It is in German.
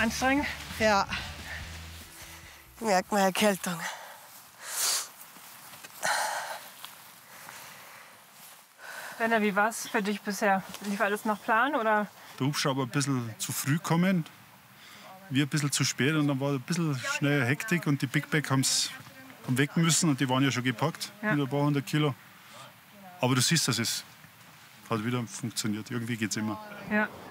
Anstrengend? Ja. Merkt man Erkältung. Werner, wie war es für dich bisher? Lief alles nach Plan oder? Der Hubschrauber ein bisschen zu früh kommen, wir ein bisschen zu spät und dann war ein bisschen schnell Hektik und die Big Bag haben weg müssen und die waren ja schon gepackt mit ein paar 100 Kilo. Aber du siehst, dass es hat wieder funktioniert. Irgendwie geht es immer. Ja.